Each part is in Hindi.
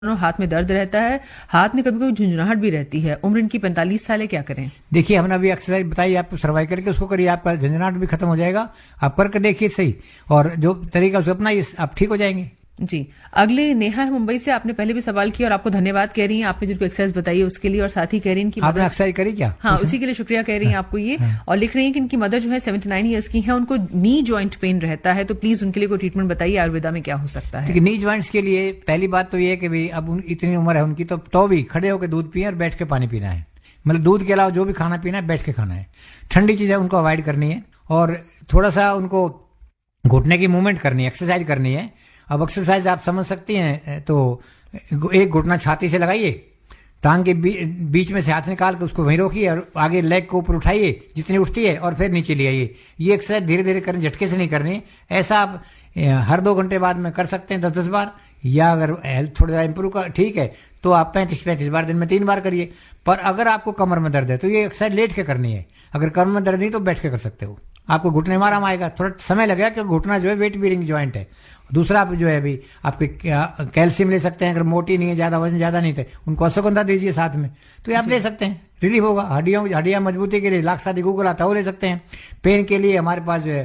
हाथ में दर्द रहता है, हाथ में कभी कभी झुंझुनाहट भी रहती है। उम्र इनकी 45 साल है, क्या करें? देखिए, हमने अभी एक्सरसाइज बताई आपको, सर्वाइकल के उसको करिए, आपका झंझनाहट भी खत्म हो जाएगा। आप करके देखिए सही, और जो तरीका उसको अपनाइए, आप ठीक हो जाएंगे। जी, अगले नेहा है मुंबई से। आपने पहले भी सवाल किया और आपको धन्यवाद कह रही हैं, आपने जिनको एक्सरसाइज बताई है उसके लिए, और साथ ही कह रही हैं कि आपने एक्सरसाइज करी क्या? हाँ, उसी के लिए शुक्रिया कह रही हैं आपको ये। और लिख रही हैं कि इनकी मदर जो है 79 ईयर्स की है, उनको नी जॉइंट पेन रहता है, तो प्लीज उनके लिए कोई ट्रीटमेंट बताइए, आयुर्वेदा में क्या हो सकता है? नी जॉइंट्स के लिए पहली बात तो ये है कि भाई अब इतनी उम्र है उनकी, तो भी खड़े होकर दूध पिए और बैठ के पानी पीना है। मतलब दूध के अलावा जो भी खाना पीना है बैठ के खाना है। ठंडी चीजें उनको अवॉइड करनी है, और थोड़ा सा उनको घुटने की मूवमेंट करनी है, एक्सरसाइज करनी है। अब एक्सरसाइज आप समझ सकती हैं, तो एक घुटना छाती से लगाइए, टांग के बीच में से हाथ निकाल के उसको वहीं रोकिए, और आगे लेग को ऊपर उठाइए जितनी उठती है, और फिर नीचे ले आइए। ये एक्सरसाइज धीरे धीरे करनी, झटके से नहीं करनी। ऐसा आप हर 2 घंटे बाद में कर सकते हैं 10-10 बार, या अगर हेल्थ थोड़ा इंप्रूव कर ठीक है तो आप 35-35 बार दिन में 3 बार करिए। पर अगर आपको कमर में दर्द है तो ये एक्सरसाइज लेट के करनी है। अगर कमर में दर्द नहीं तो बैठ के कर सकते हो, आपको घुटने में आराम आएगा। थोड़ा समय लगेगा क्योंकि घुटना जो है वेट बीयरिंग जॉइंट है। दूसरा आप जो है अभी आपके कैल्शियम ले सकते हैं, अगर मोटी नहीं है, ज्यादा वजन ज्यादा नहीं थे, उनको अश्वगंधा दीजिए साथ में, तो ये आप ले सकते हैं, रिलीफ होगा। हड्डियां मजबूती के लिए लाक्स आदि गूगल आता है, वो ले सकते हैं। पेन के लिए हमारे पास जो है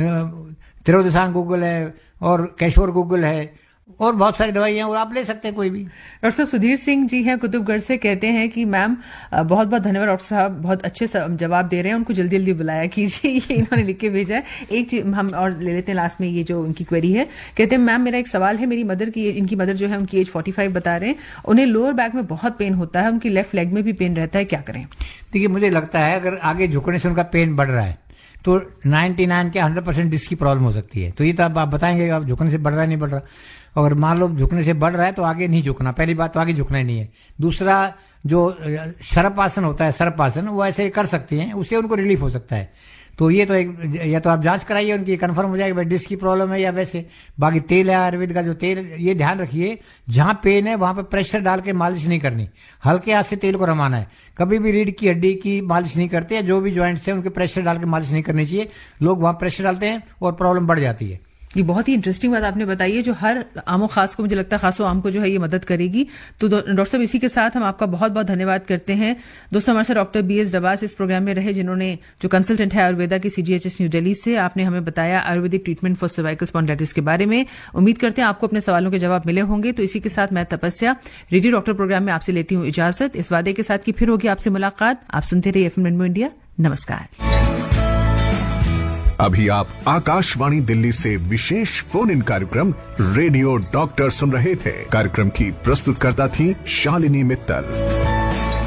तिरोदसान गूगल है, और कैशोर गूगल है, और बहुत सारी दवाइयां, और आप ले सकते हैं कोई भी। डॉक्टर साहब सुधीर सिंह जी हैं कुतुबगढ़ से, कहते हैं कि मैम बहुत बहुत धन्यवाद डॉक्टर साहब, बहुत अच्छे जवाब दे रहे हैं, उनको जल्दी जल्दी बुलाया कीजिए, ये इन्होंने लिख के भेजा है। एक चीज हम और ले लेते हैं लास्ट में, ये जो उनकी क्वेरी है, कहते हैं मैम मेरा एक सवाल है, मेरी मदर की, इनकी मदर जो है उनकी एज 45 बता रहे हैं, उन्हें लोअर बैक में बहुत पेन होता है, उनकी लेफ्ट लेग में भी पेन रहता है, क्या करें? देखिए, मुझे लगता है अगर आगे झुकने से उनका पेन बढ़ रहा है तो 99 के 100% डिस्क की प्रॉब्लम हो सकती है। तो ये तो आप बताएंगे आप झुकने से बढ़ रहा है नहीं बढ़ रहा। अगर मान लो झुकने से बढ़ रहा है तो आगे नहीं झुकना, पहली बात तो आगे झुकना ही नहीं है। दूसरा, जो सर्पासन होता है, सर्पासन, वो ऐसे कर सकती हैं, उससे उनको रिलीफ हो सकता है। तो ये तो या तो आप जांच कराइए उनकी, कंफर्म हो जाएगा भाई डिस्क की प्रॉब्लम है या वैसे। बाकी तेल है आयुर्वेद का जो तेल, ये ध्यान रखिए जहां पेन है वहां पे प्रेशर डाल के मालिश नहीं करनी, हल्के हाथ से तेल को रमाना है। कभी भी रीढ़ की हड्डी की मालिश नहीं करते, जो भी ज्वाइंट्स हैं उनके प्रेशर डाल के मालिश नहीं करनी चाहिए। लोग वहां प्रेशर डालते हैं और प्रॉब्लम बढ़ जाती है। ये बहुत ही इंटरेस्टिंग बात आपने बताई है, जो हर आमो खास को, मुझे लगता है खासो आम को जो है ये मदद करेगी। तो डॉक्टर साहब, इसी के साथ हम आपका बहुत बहुत धन्यवाद करते हैं। दोस्तों, हमारे साथ डॉक्टर BS डबास इस प्रोग्राम में रहे, जिन्होंने, जो कंसल्टेंट है आयुर्वेदा की CGHS न्यू दिल्ली से, आपने हमें बताया Ayurvedic treatment for cervical spondylitis के बारे में। उम्मीद करते हैं आपको अपने सवालों के जवाब मिले होंगे। तो इसी के साथ मैं तपस्या रेडियो डॉक्टर प्रोग्राम में आपसे लेती हूँ इजाजत, इस वादे के साथ कि फिर होगी आपसे मुलाकात। आप सुनते रहिए FM रेनबो इंडिया। नमस्कार। अभी आप आकाशवाणी दिल्ली से विशेष फोन इन कार्यक्रम रेडियो डॉक्टर सुन रहे थे। कार्यक्रम की प्रस्तुतकर्ता थी शालिनी मित्तल।